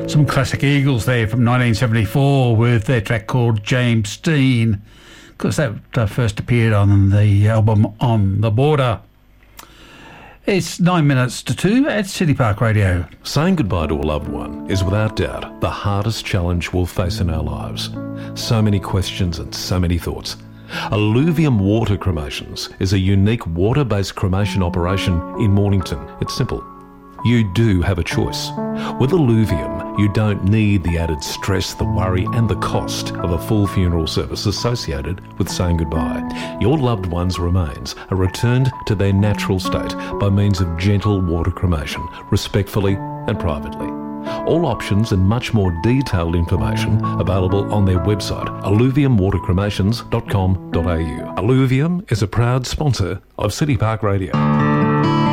Some classic Eagles there from 1974 with their track called James Dean, because that first appeared on the album On the Border. It's 9 minutes to 2 at City Park Radio. Saying goodbye to a loved one is without doubt the hardest challenge we'll face in our lives. So many questions and so many thoughts. Alluvium Water Cremations is a unique water-based cremation operation in Mornington. It's simple. You do have a choice. With Alluvium, you don't need the added stress, the worry and the cost of a full funeral service associated with saying goodbye. Your loved one's remains are returned to their natural state by means of gentle water cremation, respectfully and privately. All options and much more detailed information available on their website, alluviumwatercremations.com.au. Alluvium is a proud sponsor of City Park Radio.